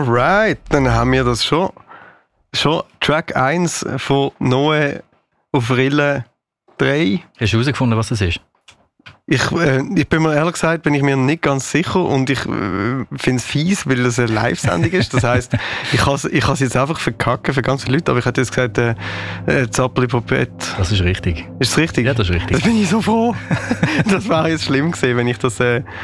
Alright, dann haben wir das schon Track 1 von Noe auf Rille 3. Hast du herausgefunden, was das ist? Ich bin mir ehrlich gesagt, bin ich mir nicht ganz sicher und ich finde es fies, weil das eine Live-Sendung ist. Das heisst, ich kann es jetzt einfach verkacken für ganz viele Leute, aber ich hätte jetzt gesagt, Zappeli-Popette. Das ist richtig. Ist es richtig? Ja, das ist richtig. Da bin ich so froh. Das wäre jetzt schlimm gewesen, wenn ich das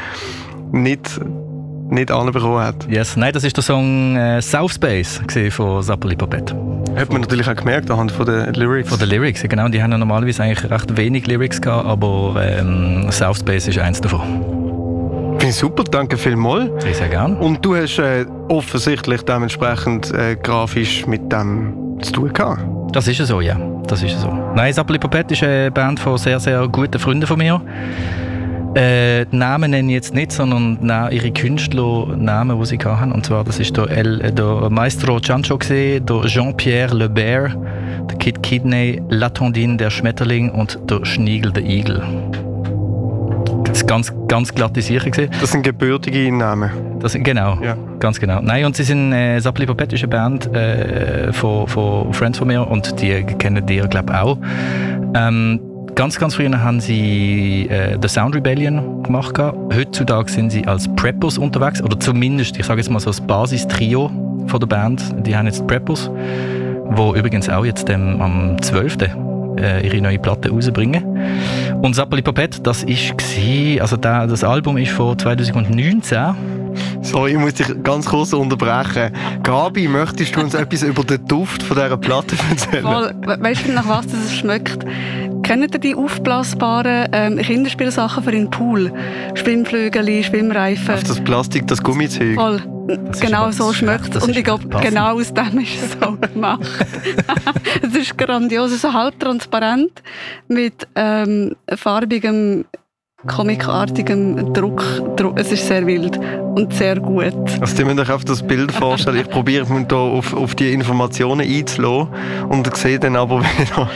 nicht anbekommen hätte. Yes. Nein, das ist der Song South Space von Zappeli-Popette. Hat man natürlich auch gemerkt anhand von den Lyrics. Von den Lyrics, genau. Die haben ja normalerweise eigentlich recht wenig Lyrics gehabt, aber South Space ist eins davon. Finde ich super, danke vielmals. Sehr gerne. Und du hast offensichtlich dementsprechend grafisch mit dem zu tun gehabt. Das ist ja so, ja. Das ist ja so. Nein, Zappeli-Popette ist eine Band von sehr, sehr guten Freunden von mir. Die Namen nenne ich jetzt nicht, sondern ihre Künstlernamen, die sie hatten. Und zwar, das ist der Maestro Chancho, der Jean-Pierre Le Bear, der Kid Kidney, La Tondine, der Schmetterling und der Schniegel, der Igel. Das ist ganz glatte Sache gewesen. Das sind gebürtige Namen. Genau, ja. Ganz genau. Nein, und sie sind Zappeli-Popette ist eine Band von Friends von mir und die kennen die, glaube ich, auch. Ganz früher haben sie The Sound Rebellion gemacht. Heutzutage sind sie als Preppers unterwegs, oder zumindest, ich sage jetzt mal so das Basistrio von der Band. Die haben jetzt Preppers, die übrigens auch jetzt am 12. Ihre neue Platte rausbringen. Und Zappeli-Popette, das Album ist von 2019. Sorry, ich muss dich ganz kurz unterbrechen. Gabi, möchtest du uns etwas über den Duft von dieser Platte erzählen? Weißt du, nach was das schmeckt? Kennt ihr die aufblasbaren Kinderspielsachen für den Pool? Schwimmflügel, Schwimmreifen? Auf das Plastik, das Gummizeug? Voll. Genau so schmeckt es. Und ich glaube, genau aus dem ist es so gemacht. Es ist grandios, es ist so halbtransparent mit farbigem, comicartigem Druck. Es ist sehr wild und sehr gut. Also, ihr müsst euch auf das Bild vorstellen. Ich probiere mich hier auf die Informationen einzulassen und sehe dann aber wieder.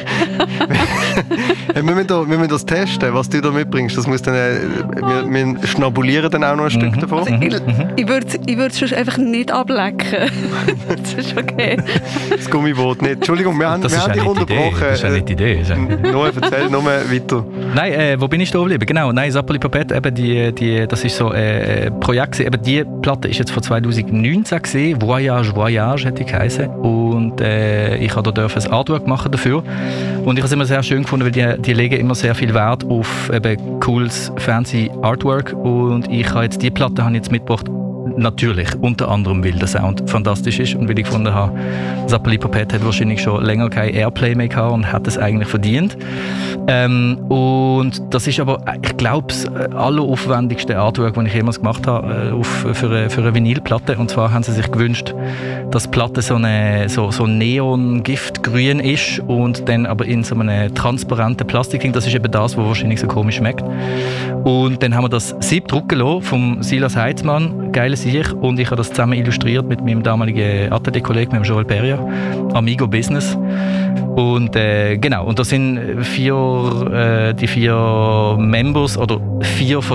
wir müssen das testen, was du da mitbringst. Das muss dann, wir schnabulieren dann auch noch ein Stück davon. Also ich würde es schon einfach nicht ablecken. Das ist okay. Das Gummiboot nicht. Entschuldigung, wir haben dich unterbrochen. Das ist eine nette Idee. Noe, erzähl nur weiter. Nein, wo bin ich stehen geblieben? Genau, nein, Zappeli-Popette, eben das ist so ein Projekt gewesen. Eben die Platte ist jetzt von 2019 gewesen. Voyage hätte ich geheißen. Und ich durfte da ein Artwork machen dafür. Und ich habe es immer sehr schön gefunden, weil die legen immer sehr viel Wert auf eben cooles, fancy Artwork. Und ich habe jetzt die Platte mitgebracht. Natürlich, unter anderem, weil der Sound fantastisch ist und weil ich gefunden habe, Zappeli-Popette hat wahrscheinlich schon länger kein Airplay mehr gehabt und hat es eigentlich verdient. Und das ist aber, ich glaube, das alleraufwendigste Artwork, das ich jemals gemacht habe für eine Vinylplatte. Und zwar haben sie sich gewünscht, dass die Platte so Neon-Giftgrün ist und dann aber in so einem transparenten Plastik. Das ist eben das, was wahrscheinlich so komisch schmeckt. Und dann haben wir das Sieb drucken lassen vom Silas Heitzmann, geiles Ich, und ich habe das zusammen illustriert mit meinem damaligen Atelier-Kollegen, mit dem Joel Peria, Amigo Business. Und genau, und das sind die vier Members oder 4 von